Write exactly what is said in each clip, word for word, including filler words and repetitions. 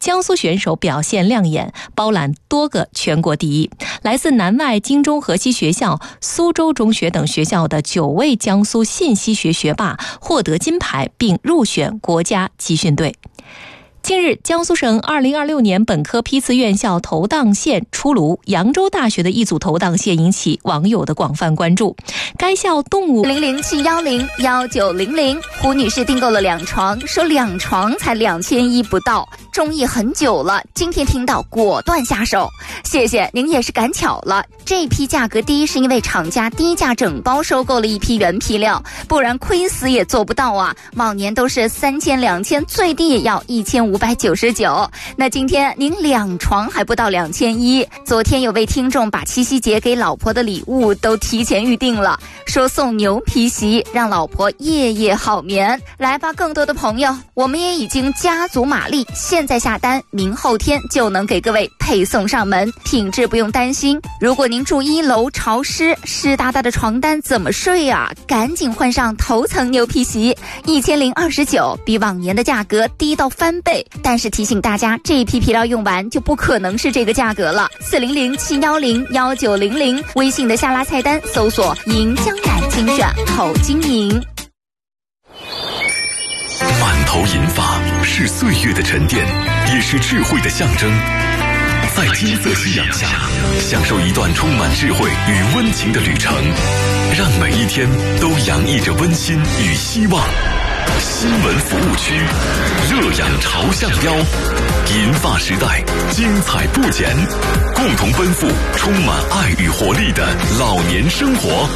江苏选手表现亮眼，包揽多个全国第一。来自南外、京中河西学校、苏州中学等学校的九位江苏信息学学霸获得金牌，并入选国家集训队。近日，江苏省二零二六年本科批次院校投档线出炉，扬州大学的一组投档线引起网友的广泛关注。该校动物零零七幺零幺九零零，胡女士订购了两床，说两床才两千一不到，中意很久了，今天听到果断下手。谢谢您，也是赶巧了。这批价格低是因为厂家低价整包收购了一批原批料，不然亏死也做不到啊。往年都是三千两千，最低也要一千五百九十九。那今天您两床还不到两千一。昨天有位听众把七夕节给老婆的礼物都提前预定了，说送牛皮席，让老婆夜夜好眠。来吧，更多的朋友，我们也已经加足马力，现在下单，明后天就能给各位配送上门，品质不用担心。如果您住一楼潮湿，湿哒哒的床单怎么睡啊？赶紧换上头层牛皮席，一千零二十九，比往年的价格低到翻倍。但是提醒大家，这一批皮料用完就不可能是这个价格了。四零零七幺零幺九零零，微信的下拉菜单搜索“银江南精选好经营”。 满头银发是岁月的沉淀，也是智慧的象征。在金色夕阳下，享受一段充满智慧与温情的旅程，让每一天都洋溢着温馨与希望。新闻服务区，热氧朝向标，银发时代，精彩不减，共同奔赴充满爱与活力的老年生活。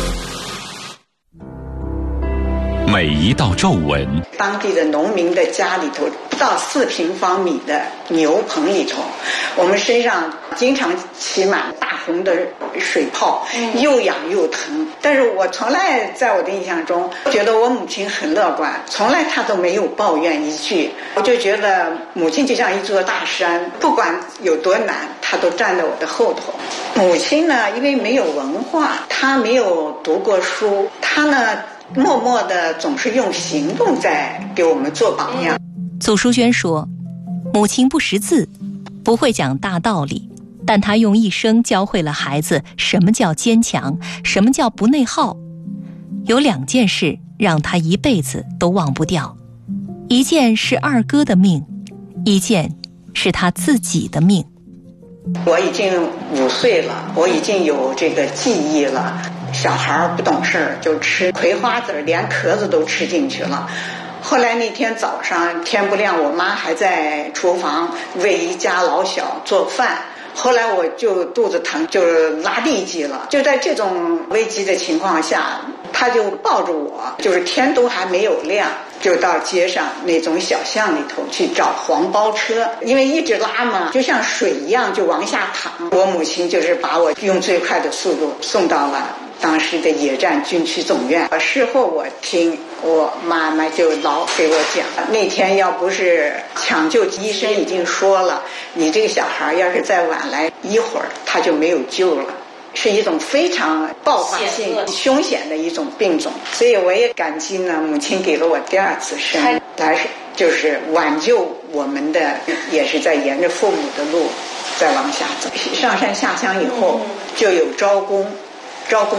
每一道皱纹， 当地的农民的家里头，不到四平方米的牛棚里头，我们身上经常起满大红的水泡，又痒又疼。但是我从来在我的印象中觉得我母亲很乐观，从来她都没有抱怨一句。我就觉得母亲就像一座大山，不管有多难，她都站在我的后头。母亲呢，因为没有文化，她没有读过书，她呢默默地总是用行动在给我们做榜样。 祖淑娟说，母亲不识字，不会讲大道理，但她用一生教会了孩子什么叫坚强，什么叫不内耗。有两件事让她一辈子都忘不掉，一件是二哥的命，一件是她自己的命。 我已经五岁了，我已经有这个记忆了。小孩不懂事儿，就吃葵花籽，连壳子都吃进去了。后来那天早上天不亮，我妈还在厨房为一家老小做饭。后来我就肚子疼，就拉痢疾了。就在这种危急的情况下，他就抱着我，就是天都还没有亮，就到街上那种小巷里头去找黄包车，因为一直拉嘛，就像水一样就往下淌。我母亲就是把我用最快的速度送到了当时的野战军区总院。事后我听我妈妈就老给我讲，那天要不是抢救医生已经说了，你这个小孩要是再晚来一会儿他就没有救了，是一种非常爆发性凶险的一种病种。所以我也感激呢，母亲给了我第二次生，来就是挽救我们的，也是在沿着父母的路再往下走。上山下乡以后就有招工，招工